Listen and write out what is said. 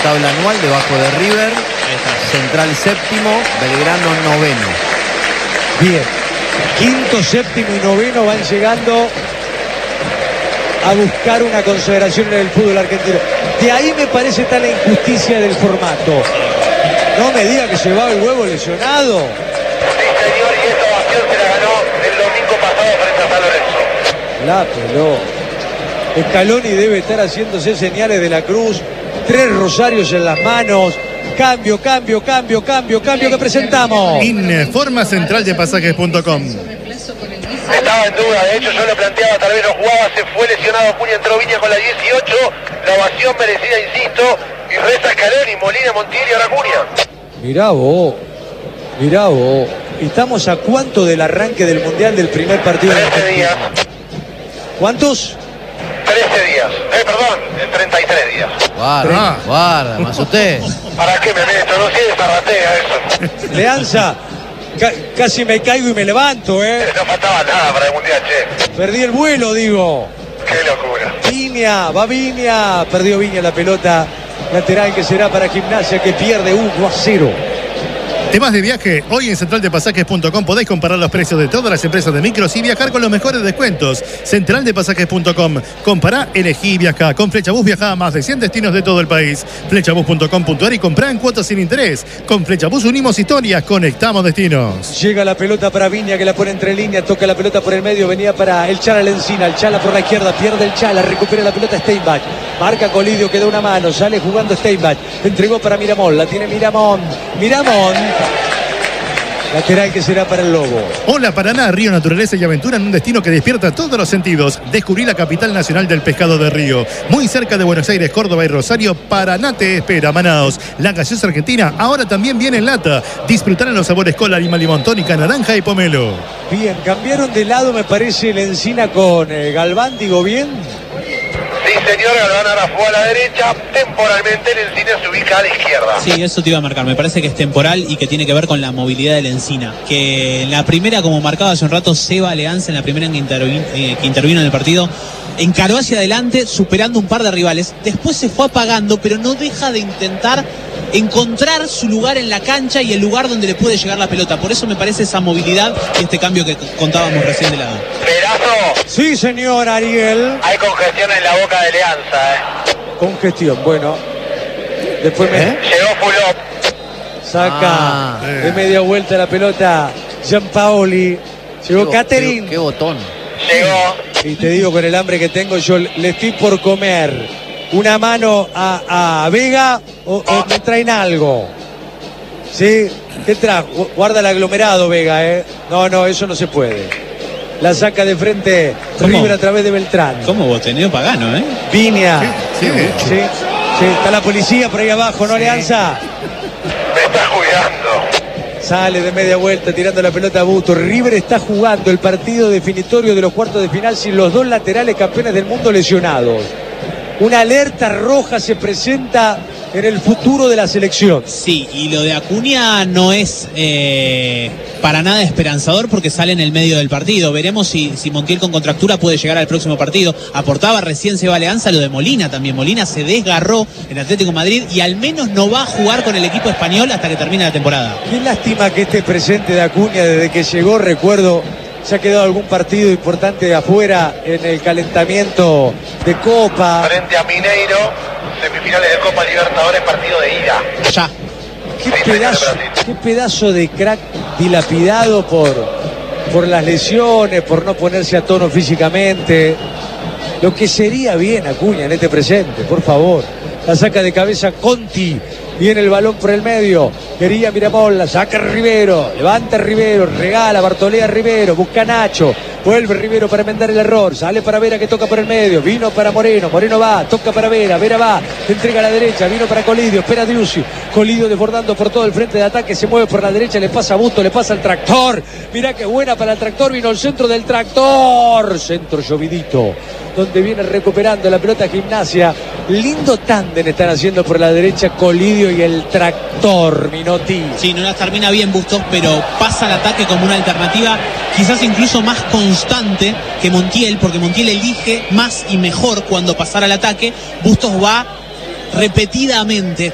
tabla anual debajo de River, Central séptimo, Belgrano noveno. Bien, quinto, séptimo y noveno van llegando a buscar una consagración en el fútbol argentino. De ahí me parece tan la injusticia del formato. No me diga que llevaba el huevo lesionado. Sí, señor, y esa ovación se la ganó el domingo pasado frente a San Lorenzo. La pelota. Scaloni debe estar haciéndose señales de la cruz. 3 rosarios en las manos. Cambio que presentamos. Informa centraldepasajes.com. Estaba en duda, de hecho yo lo planteaba, tal vez no jugaba, se fue lesionado Acuña, entró Viña con la 18, la ovación merecida, insisto, y resta Scaloni, Molina, Montiel y ahora Acuña. Mirá vos. ¿Estamos a cuánto del arranque del Mundial del primer partido? 13 días. ¿Cuántos? 13 días. Perdón, 33 días. Guarda, me asusté. ¿Para qué me meto? No sé, zarratea eso. Leanza, casi me caigo y me levanto, No faltaba nada para el Mundial, che. Perdí el vuelo, digo. Qué locura. Viña, perdió Viña la pelota lateral que será para Gimnasia, que pierde 1-0. Temas de viaje, hoy en centraldepasajes.com podéis comparar los precios de todas las empresas de micros y viajar con los mejores descuentos. Centraldepasajes.com, compará, elegí y viajá. Con Flechabús viajá a más de 100 destinos de todo el país. Flechabús.com.ar y comprá en cuotas sin interés. Con Flechabús unimos historias, conectamos destinos. Llega la pelota para Viña, que la pone entre líneas, toca la pelota por el medio, venía para el Chala Lencina, el Chala por la izquierda, pierde el Chala, recupera la pelota Steinbach, marca Colidio, queda una mano, sale jugando Steinbach, entregó para Miramón, la tiene Miramón, lateral que será para el Lobo. Hola Paraná, Río Naturaleza y Aventura en un destino que despierta todos los sentidos. Descubrí la capital nacional del pescado de río. Muy cerca de Buenos Aires, Córdoba y Rosario, Paraná te espera. Manaos, la gaseosa argentina ahora también viene en lata. Disfrutar en los sabores cola, lima, limón, tónica, naranja y pomelo. Bien, cambiaron de lado me parece Lencina con Galván, digo bien. Sí, señor, Galván ahora fue a la derecha, temporalmente el Encina se ubica a la izquierda. Sí, eso te iba a marcar, me parece que es temporal y que tiene que ver con la movilidad del Encina. Que en la primera, como marcaba hace un rato Seba Leanza, en la primera que intervino en el partido, encaró hacia adelante, superando un par de rivales. Después se fue apagando, pero no deja de intentar encontrar su lugar en la cancha y el lugar donde le puede llegar la pelota. Por eso me parece esa movilidad y este cambio que contábamos recién de lado. Perazo. Sí, señor Ariel. Hay congestión en la boca de Leanza, Congestión, bueno. Después Llegó Fulop. saca de media vuelta la pelota Gianpaoli. Llegó Catherine. Qué botón. Llegó. Y te digo, con el hambre que tengo, yo le estoy por comer una mano a Vega o me traen algo. ¿Sí? ¿Qué trajo? Guarda el aglomerado, Vega, No, eso no se puede. La saca de frente River a través de Beltrán. ¿Cómo boteneo pagano, Viña. Sí. Está la policía por ahí abajo, ¿no, Leanza? Me está cuidando. Sale de media vuelta tirando la pelota a Busto. River está jugando el partido definitorio de los cuartos de final sin los dos laterales campeones del mundo lesionados. Una alerta roja se presenta en el futuro de la selección. Sí, y lo de Acuña no es para nada esperanzador porque sale en el medio del partido. Veremos si Montiel con contractura puede llegar al próximo partido. Aportaba recién Seba Leanza lo de Molina también. Molina se desgarró en Atlético de Madrid y al menos no va a jugar con el equipo español hasta que termine la temporada. Qué lástima que este presente de Acuña desde que llegó, recuerdo, se ha quedado algún partido importante de afuera en el calentamiento de Copa. Frente a Mineiro, semifinales de Copa Libertadores, partido de ida. Ya. Qué pedazo de crack dilapidado por las lesiones, por no ponerse a tono físicamente. Lo que sería bien Acuña en este presente, por favor. La saca de cabeza Conti. Viene el balón por el medio. Quería Miramón, la saca Rivero. Levanta Rivero, regala Bartolea Rivero. Busca Nacho. Vuelve Rivero para enmendar el error. Sale para Vera que toca por el medio. Vino para Moreno. Moreno va. Toca para Vera. Vera va. Entrega a la derecha. Vino para Colidio. Espera Driussi. Colidio desbordando por todo el frente de ataque. Se mueve por la derecha. Le pasa a Busto. Le pasa al Tractor. Mirá qué buena para el Tractor. Vino el centro del Tractor. Centro llovidito. Donde viene recuperando la pelota Gimnasia. Lindo tándem están haciendo por la derecha Colidio y el Tractor, Minotti. Sí, no las termina bien Bustos, pero pasa al ataque como una alternativa quizás incluso más constante que Montiel, porque Montiel elige más y mejor cuando pasar al ataque. Bustos va repetidamente